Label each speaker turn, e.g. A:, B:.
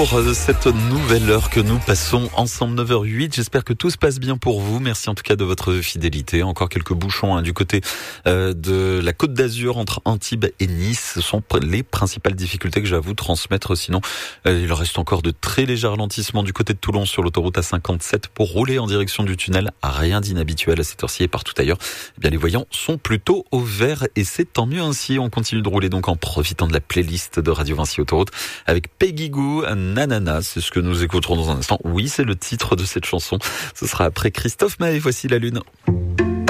A: Pour cette nouvelle heure que nous passons ensemble, 9h08, j'espère que tout se passe bien pour vous. Merci en tout cas de votre fidélité. Encore quelques bouchons du côté de la Côte d'Azur entre Antibes et Nice. Ce sont les principales difficultés que j'ai à vous transmettre. Sinon, il reste encore de très légers ralentissements du côté de Toulon sur l'autoroute A57 pour rouler en direction du tunnel. Rien d'inhabituel à cette heure-ci et partout ailleurs. Eh bien, les voyants sont plutôt au vert et c'est tant mieux ainsi. On continue de rouler donc en profitant de la playlist de Radio Vinci Autoroute avec Peggy Gou, Nanana, c'est ce que nous écouterons dans un instant. Oui, c'est le titre de cette chanson. Ce sera après Christophe Maé. Voici la lune.